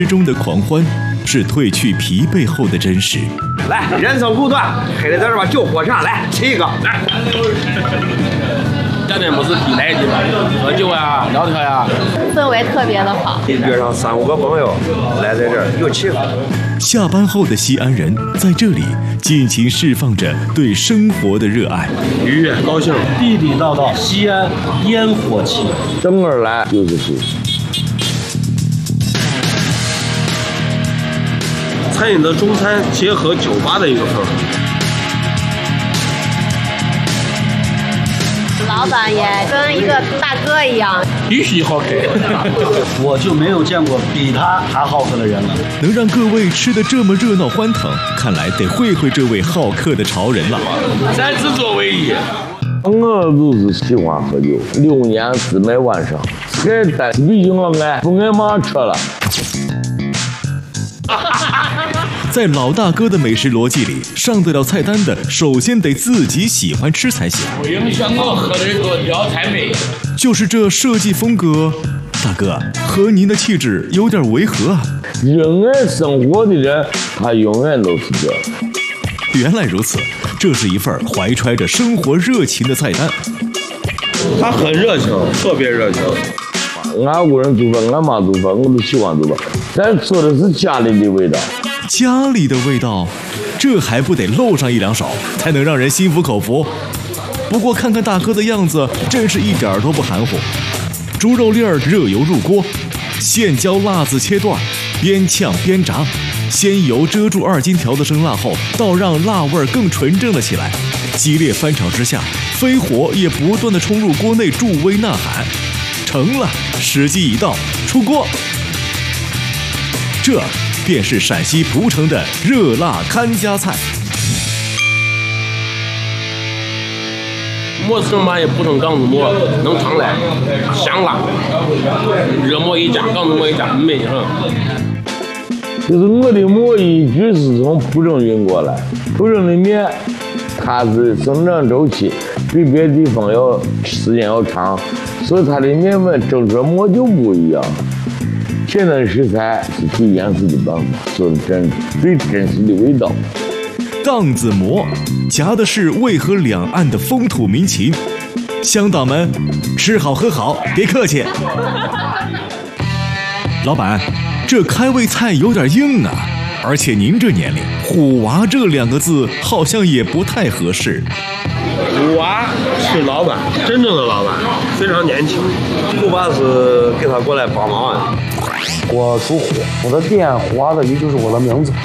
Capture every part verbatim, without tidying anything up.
之中的狂欢，是褪去疲惫后的真实。 来，人生苦短，黑了点吧，就火上来，吃一个。来， 夏天不是必来的地方，喝酒呀、聊天呀， 氛围特别的好。 约上三五个朋友来在这儿有气氛。 下班后的西安人在这里尽情释放着对生活的热爱， 愉悦高兴， 地地道道西安烟火气， 整个来就是西。 餐饮的中餐结合酒吧的一个氛围。 老板也跟一个大哥一样， 必须好客。 我就没有见过比他还好客的人了。 能让各位吃得这么热闹欢腾，看来得会会这位好客的潮人了。 三之作为一。 我就是喜欢喝酒，六年四每晚上，爱带啤酒我爱，不爱马车了。 在老大哥的美食逻辑里，上得了菜单的，首先得自己喜欢吃才行。 不影响我喝的一个聊菜美。 就是这设计风格，大哥和您的气质有点违和啊。 热爱生活的人，他永远都是这。 原来如此，这是一份怀揣着生活热情的菜单。 他很热情，特别热情。 俺屋人做饭，俺妈做饭，我都喜欢做饭，但做的是家里的味道。 家里的味道，这还不得露上一两手，才能让人心服口服。不过看看大哥的样子，真是一点都不含糊。猪肉粒儿热油入锅，现浇辣子切段，边炝边炸，先油遮住二荆条的生辣后，倒让辣味更纯正了起来。激烈翻炒之下，飞火也不断地冲入锅内助威呐喊。成了，时机已到，出锅。这便是陕西蒲城的热辣看家菜。 磨成嘛也不成杠子磨，能尝来，香辣，热馍一家，杠子馍一家，美极了。 就是我的馍一直是从蒲城运过来，蒲城的面，它是生长周期比别的地方要时间要长，所以它的面粉蒸出来馍就不一样。现在的食材是最原始的办法，做的真最真实的味道。 杠子馍夹的是渭河两岸的风土民情，乡党们吃好喝好，别客气。老板，这开胃菜有点硬啊，而且您这年龄，虎娃这两个字好像也不太合适。 虎娃是老板，真正的老板，非常年轻。 虎爸是给他过来帮忙啊。 我属虎，我的店虎娃的鱼就是我的名字。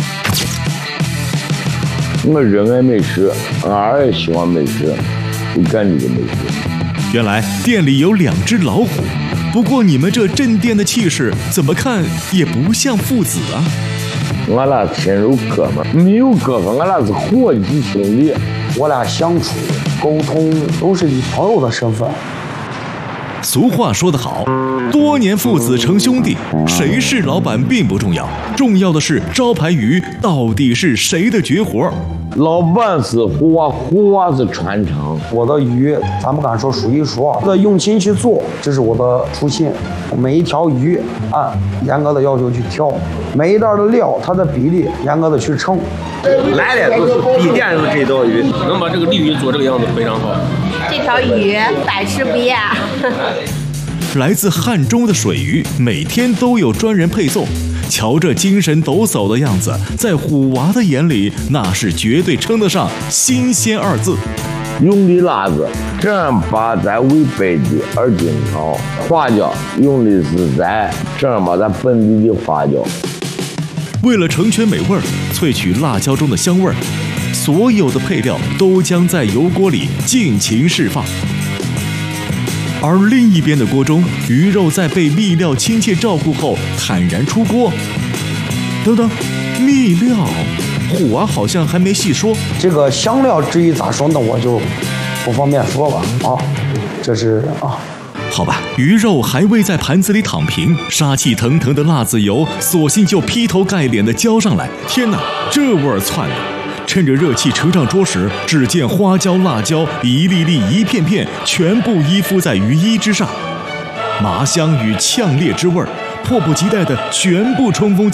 我热爱美食，俺也喜欢美食，就干这个美食。 原来店里有两只老虎，不过你们这镇店的气势，怎么看也不像父子啊。 俺俩深入哥们，没有哥们，俺俩是伙计兄弟。 我俩相处沟通都是以朋友的身份。 俗话说得好，多年父子成兄弟，谁是老板并不重要，重要的是招牌鱼到底是谁的绝活。 老板是虎娃，虎娃是传承。 我的鱼，咱不敢说数一数二，我的用心去做，这是我的初心。每一条鱼按严格的要求去挑，每一袋的料，它的比例严格的去称。 来的都是必点的这道鱼， 能把这个鲤鱼做这个样子非常好。 这条鱼百吃不厌。 来自汉中的水鱼，每天都有专人配送。瞧这精神抖擞的样子，在虎娃的眼里，那是绝对称得上新鲜二字。 用的辣子正儿八在渭北的二荆条，花椒用的是咱正儿八咱本地的花椒。 为了成全美味儿，萃取辣椒中的香味儿，所有的配料都将在油锅里尽情释放。而另一边的锅中，鱼肉在被秘料亲切照顾后坦然出锅。等等，秘料，虎娃好像还没细说。 这个香料至于咋说，那我就不方便说了啊。这是啊。 好吧，鱼肉还未在盘子里躺平，杀气腾腾的辣子油索性就劈头盖脸的浇上来。天哪，这味儿窜的！趁着热气呈上桌时，只见花椒、辣椒一粒粒、一片片，全部依附在鱼衣之上，麻香与呛烈之味，迫不及待的全部冲锋。